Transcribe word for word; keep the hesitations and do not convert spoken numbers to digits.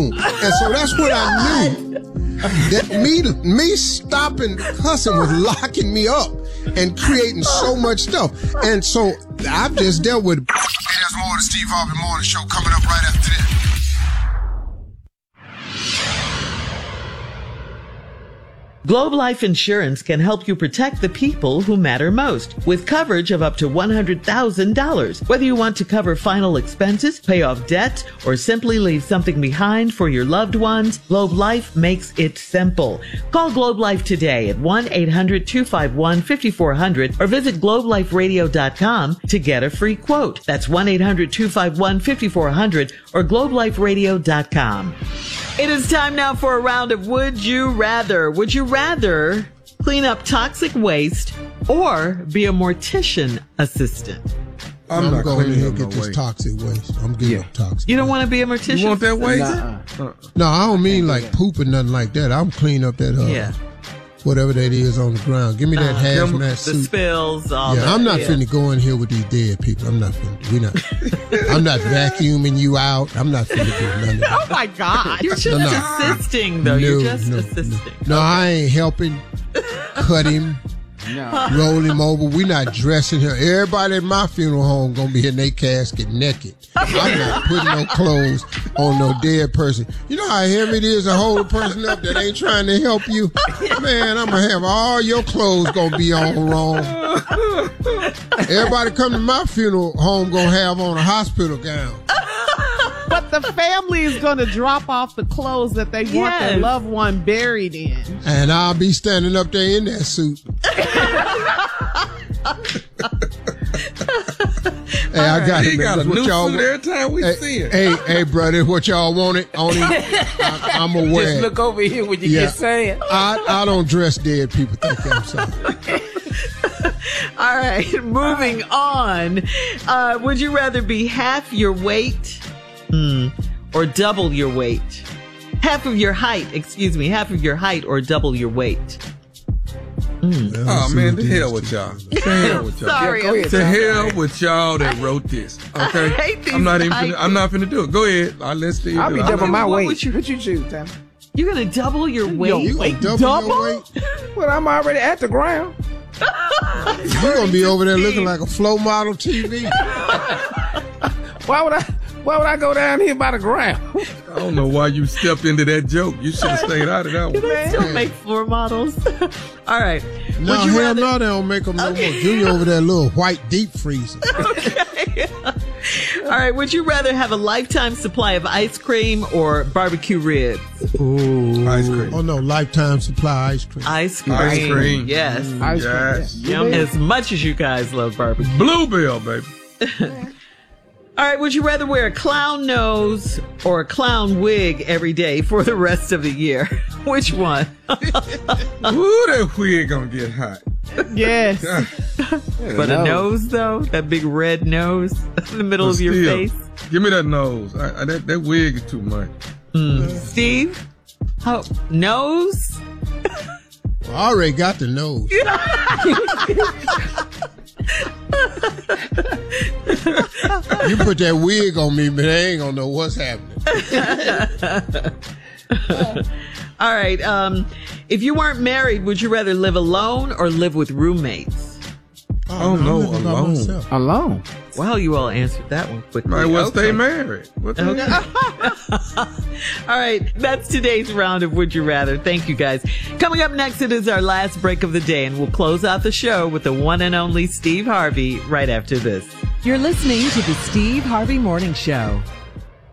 him. And so that's what I knew. That me, me stopping cussing was locking me up and creating so much stuff. And so I've just dealt with it. Hey, there's more of the Steve Harvey Morning Show coming up right after this. Globe Life Insurance can help you protect the people who matter most with coverage of up to one hundred thousand dollars. Whether you want to cover final expenses, pay off debt, or simply leave something behind for your loved ones, Globe Life makes it simple. Call Globe Life today at one eight hundred two five one five four zero zero or visit globe life radio dot com to get a free quote. That's one eight hundred two five one five four zero zero or globe life radio dot com. It is time now for a round of Would You Rather. Would you rather clean up toxic waste or be a mortician assistant? I'm, I'm not going to get no this waste. Toxic waste. I'm getting yeah. toxic. You don't want to be a mortician? You want that waste? Nah. No, I don't mean like poop or nothing like that. I'm clean up that uh, yeah. whatever that is on the ground. Give me that uh, hazmat suit. The spills, all yeah, that. I'm not yeah. finna go in here with these dead people. I'm not finna. We not. I'm not vacuuming you out. I'm not finna do none of that. Oh my God! You're just no, no. assisting, though. No, You're just no, assisting. No, no okay. I ain't helping. Cut him. No. Roll him over. We not dressing him. Everybody at my funeral home gonna be in their casket naked. I'm not putting no clothes on no dead person. You know how heavy it is to hold a person up that ain't trying to help you? Man, I'm gonna have all your clothes gonna be on wrong. Everybody come to my funeral home gonna have on a hospital gown. But the family is going to drop off the clothes that they yes. want their loved one buried in. And I'll be standing up there in that suit. Hey, I got he it. got a what new y'all suit every time we hey, see it. Hey, hey, brother, what y'all wanted on him? I, I'm aware. Just look over here when you yeah. get saying. I, I don't dress dead people. Thank you. I'm sorry. All right, moving on. Uh, would you rather be half your weight hmm, or double your weight? Half of your height, excuse me, half of your height or double your weight? Mm. Oh man, the hell with y'all. The hell with y'all. Sorry, yeah, ahead, the hell with y'all that wrote this. Okay, I'm not even. Finna, I'm not finna do it. Go ahead. I'll let Steve. I'll be do double my what weight. Would you, what you choose, Tam? You're gonna double your weight. You Wait, double, double? Your weight? Well, I'm already at the ground. You're gonna be over there looking like a flow model T V. Why would I? Why would I go down here by the ground? I don't know why you stepped into that joke. You should have stayed out of that one. Do they still make floor models? All right. No, Would you hell rather... no, they don't make them no okay. more. Junior over there, little white deep freezer. Okay. All right. Would you rather have a lifetime supply of ice cream or barbecue ribs? Ooh. Ice cream. Oh, no, lifetime supply ice cream. Ice cream. Ice cream. Yes. Mm, ice yes. cream. Yum. As much as you guys love barbecue. Bluebell, baby. All right, would you rather wear a clown nose or a clown wig every day for the rest of the year? Which one? Ooh, that wig gonna get hot. Yes. But a nose, though? That big red nose in the middle but of your still, face? Give me that nose. I, I, that, that wig is too much. Mm. Steve? How, nose? Well, I already got the nose. You put that wig on me, but they ain't gonna know what's happening. All right. Um, if you weren't married, would you rather live alone or live with roommates? Oh, no, no alone. Alone. Wow, you all answered that one quickly. Might well okay. stay married. What the okay. All right, that's today's round of Would You Rather. Thank you, guys. Coming up next, it is our last break of the day, and we'll close out the show with the one and only Steve Harvey right after this. You're listening to the Steve Harvey Morning Show.